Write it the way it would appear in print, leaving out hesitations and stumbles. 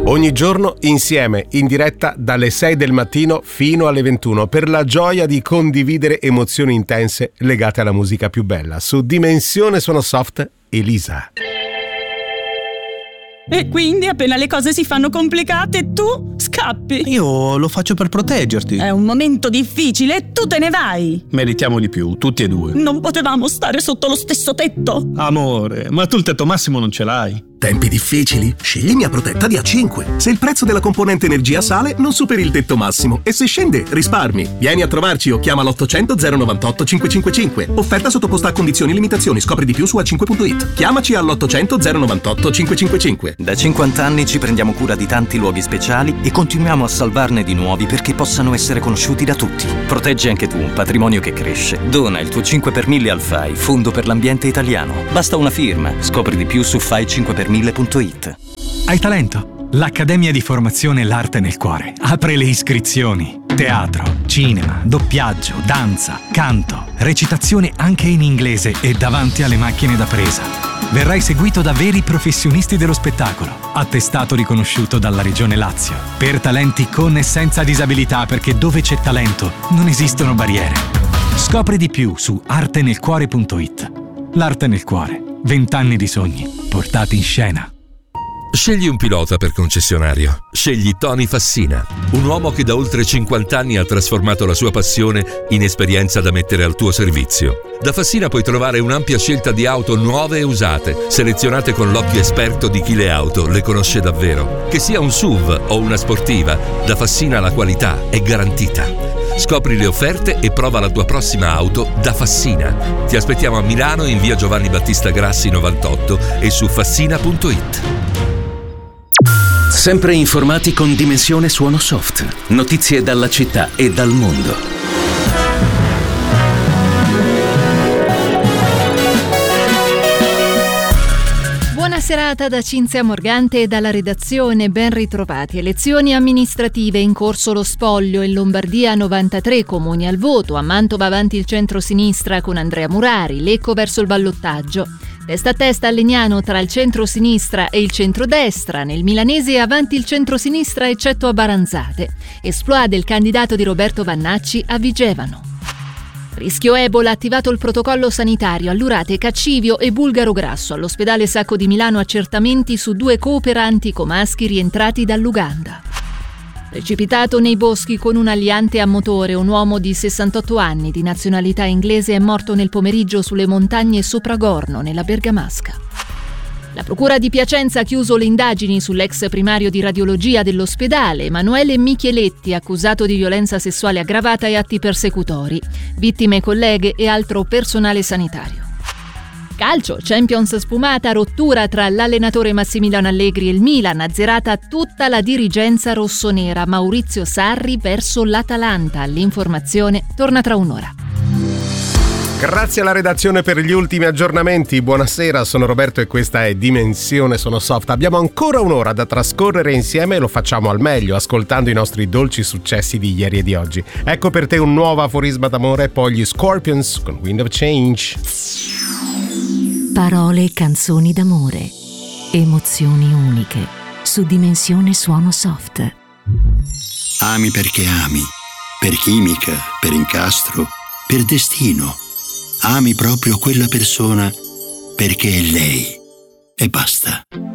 Ogni giorno insieme, in diretta dalle 6 del mattino fino alle 21, per la gioia di condividere emozioni intense legate alla musica più bella. Su Dimensione Suono Soft, Elisa. E quindi appena le cose si fanno complicate tu scappi. Io lo faccio per proteggerti. È un momento difficile e tu te ne vai. Meritiamo di più, tutti e due. Non potevamo stare sotto lo stesso tetto. Amore, ma tu il tetto massimo non ce l'hai. Tempi difficili? Scegli Mia Protetta di A5. Se il prezzo della componente energia sale, non superi il tetto massimo. E se scende, risparmi. Vieni a trovarci o chiama l'800 098 555. Offerta sottoposta a condizioni e limitazioni. Scopri di più su A5.it. Chiamaci all'800 098 555. Da 50 anni ci prendiamo cura di tanti luoghi speciali e continuiamo a salvarne di nuovi perché possano essere conosciuti da tutti. Proteggi anche tu un patrimonio che cresce. Dona il tuo 5 per 1000 al FAI, Fondo per l'Ambiente Italiano. Basta una firma. Scopri di più su fai5per1000.it. Hai talento? L'Accademia di Formazione L'Arte nel Cuore apre le iscrizioni. Teatro, cinema, doppiaggio, danza, canto, recitazione anche in inglese e davanti alle macchine da presa. Verrai seguito da veri professionisti dello spettacolo, attestato riconosciuto dalla Regione Lazio, per talenti con e senza disabilità, perché dove c'è talento non esistono barriere. Scopri di più su artenelcuore.it. L'Arte nel Cuore, 20 anni di sogni portati in scena. Scegli un pilota per concessionario. Scegli Tony Fassina, un uomo che da oltre 50 anni ha trasformato la sua passione in esperienza da mettere al tuo servizio. Da Fassina puoi trovare un'ampia scelta di auto nuove e usate, selezionate con l'occhio esperto di chi le auto le conosce davvero. Che sia un SUV o una sportiva, da Fassina la qualità è garantita. Scopri le offerte e prova la tua prossima auto da Fassina. Ti aspettiamo a Milano in via Giovanni Battista Grassi 98 e su fassina.it. Sempre informati con Dimensione Suono Soft. Notizie dalla città e dal mondo. Buona serata da Cinzia Morgante e dalla redazione, ben ritrovati. Elezioni amministrative, in corso lo spoglio, in Lombardia 93 comuni al voto, a Mantova avanti il centro-sinistra con Andrea Murari, Lecco verso il ballottaggio. Testa a testa a Legnano tra il centro-sinistra e il centro-destra, nel milanese avanti il centro-sinistra eccetto a Baranzate. Esplode il candidato di Roberto Vannacci a Vigevano. Rischio Ebola, attivato il protocollo sanitario, allurate Caccivio e Bulgaro Grasso. All'ospedale Sacco di Milano accertamenti su 2 cooperanti comaschi rientrati dall'Uganda. Precipitato nei boschi con un aliante a motore, un uomo di 68 anni di nazionalità inglese è morto nel pomeriggio sulle montagne sopra Gorno, nella Bergamasca. La procura di Piacenza ha chiuso le indagini sull'ex primario di radiologia dell'ospedale, Emanuele Micheletti, accusato di violenza sessuale aggravata e atti persecutori, vittime colleghe e altro personale sanitario. Calcio, Champions sfumata, rottura tra l'allenatore Massimiliano Allegri e il Milan, azzerata tutta la dirigenza rossonera. Maurizio Sarri verso l'Atalanta. L'informazione torna tra un'ora. Grazie alla redazione per gli ultimi aggiornamenti. Buonasera, sono Roberto e questa è Dimensione Sono Soft. Abbiamo ancora un'ora da trascorrere insieme e lo facciamo al meglio, ascoltando i nostri dolci successi di ieri e di oggi. Ecco per te un nuovo aforisma d'amore, poi gli Scorpions con Wind of Change. Parole e canzoni d'amore, emozioni uniche, su Dimensione Suono Soft. Ami perché ami, per chimica, per incastro, per destino. Ami proprio quella persona perché è lei e basta.